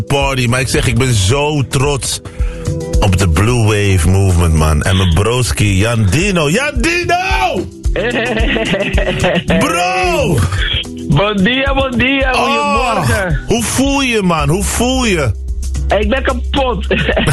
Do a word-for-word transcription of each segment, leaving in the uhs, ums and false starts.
party. Maar ik zeg, ik ben zo trots op de Blue Wave Movement, man. En mijn broski, Jan Dino. Jan Dino! Bro! Bon dia, bon dia, goedemorgen. Oh, hoe voel je, man? Hoe voel je? Ik ben kapot.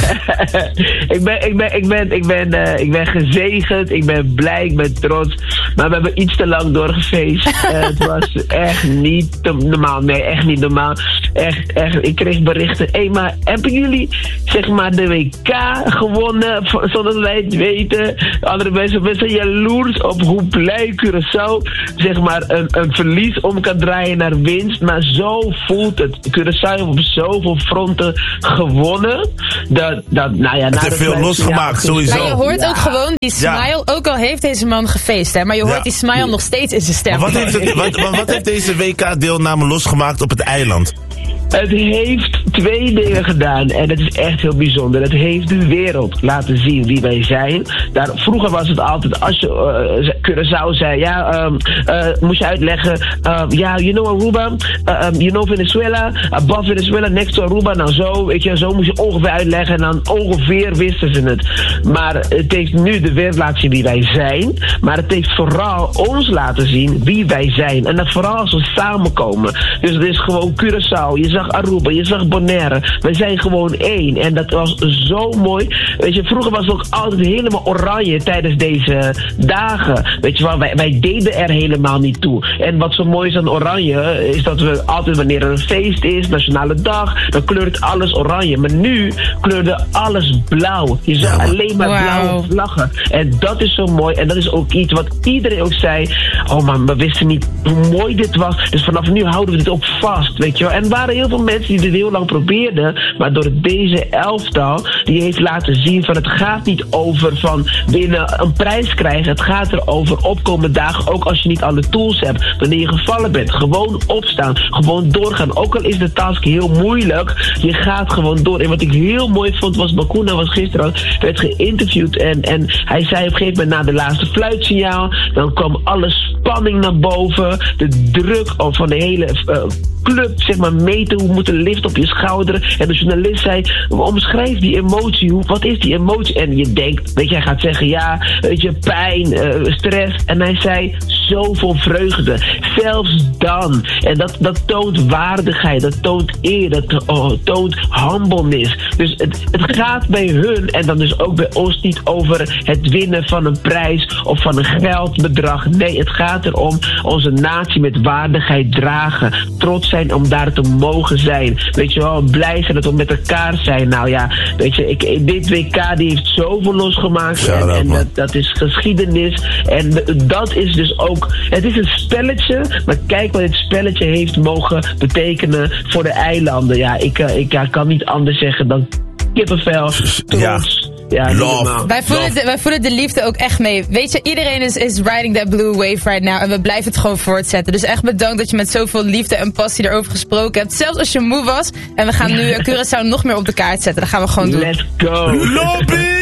ik, ben, ik, ben, ik, ben, ik, ben, uh, ik ben gezegend, ik ben blij, ik ben trots. Maar we hebben iets te lang doorgefeest. uh, het was echt niet te normaal. Nee, echt niet normaal. Echt, echt. Ik kreeg berichten. Hé, hey, maar hebben jullie zeg maar de W K gewonnen zonder dat wij het weten? Andere mensen, mensen zijn jaloers op hoe blij Curaçao zeg maar een, een verlies om kan draaien naar winst. Maar zo voelt het. Curaçao heeft op zoveel fronten gewonnen. Dat, dat, nou ja, het heeft veel losgemaakt, sowieso. Maar je hoort ja. ook gewoon die smile, ja. ook al heeft deze man gefeest, hè, maar je hoort ja. die smile nog steeds in zijn stem. Maar wat heeft, het, wat, wat heeft deze W K-deelname losgemaakt op het eiland? Het heeft twee dingen gedaan en het is echt heel bijzonder. Het heeft de wereld laten zien wie wij zijn. Daar, vroeger was het altijd, als je uh, Curaçao zei, ja, um, uh, moest je uitleggen, ja, uh, yeah, you know Aruba, uh, um, you know Venezuela, above Venezuela, next to Aruba, nou zo, weet je, zo moest je ongeveer uitleggen en dan ongeveer wisten ze het. Maar het heeft nu de wereld laten zien wie wij zijn, maar het heeft vooral ons laten zien wie wij zijn. En dat vooral als we samenkomen. Dus het is gewoon Curaçao, je zag Aruba, je zag Bonaire. We zijn gewoon één. En dat was zo mooi. Weet je, vroeger was het ook altijd helemaal oranje tijdens deze dagen. Weet je wel, wij, wij deden er helemaal niet toe. En wat zo mooi is aan oranje, is dat we altijd wanneer er een feest is, nationale dag, dan kleurt alles oranje. Maar nu kleurde alles blauw. Je zag alleen maar wow. blauwe vlaggen. En dat is zo mooi. En dat is ook iets wat iedereen ook zei. Oh man, we wisten niet hoe mooi dit was. Dus vanaf nu houden we dit ook vast. Weet je wel. En er waren heel veel mensen die dit heel lang probeerden, maar door deze elftal, die heeft laten zien van het gaat niet over van winnen, een prijs krijgen. Het gaat erover opkomende dagen, ook als je niet alle tools hebt. Wanneer je gevallen bent, gewoon opstaan, gewoon doorgaan. Ook al is de task heel moeilijk, je gaat gewoon door. En wat ik heel mooi vond was, Bakuna was gisteren, werd geïnterviewd en, en hij zei op een gegeven moment na de laatste fluitsignaal, dan kwam alle spanning naar boven, de druk van de hele uh, club, zeg maar, meten, hoe moet de lift op je schouder. En de journalist zei, omschrijf die emotie, hoe, wat is die emotie? En je denkt, weet je, hij gaat zeggen, ja, weet je, pijn, uh, stress. En hij zei, zoveel vreugde. Zelfs dan. En dat, dat toont waardigheid, dat toont eer, dat oh, toont humbleness. Dus het, het gaat bij hun, en dan dus ook bij ons, niet over het winnen van een prijs of van een geldbedrag. Nee, het gaat erom onze natie met waardigheid dragen. Trots zijn om daar te mogen zijn. Weet je wel, blij zijn dat we met elkaar zijn. Nou ja, weet je, ik, dit W K die heeft zoveel losgemaakt. Ja, en, dat, en dat, dat is geschiedenis. En dat is dus ook, het is een spelletje, maar kijk wat dit spelletje heeft mogen betekenen voor de eilanden. Ja, ik, ik, ik kan niet anders zeggen dan kippenvel, trots. Ja. Ja, love. Wij voelen, de, wij voelen de liefde ook echt mee. Weet je, iedereen is, is riding that blue wave right now. En we blijven het gewoon voortzetten. Dus echt bedankt dat je met zoveel liefde en passie erover gesproken hebt. Zelfs als je moe was. En we gaan nu Curaçao nog meer op de kaart zetten. Dat gaan we gewoon doen. Let's go. Lobby!